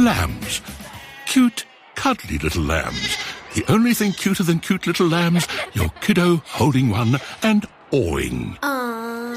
lambs. Cute, cuddly little lambs. The only thing cuter than cute little lambs, your kiddo holding one and awing.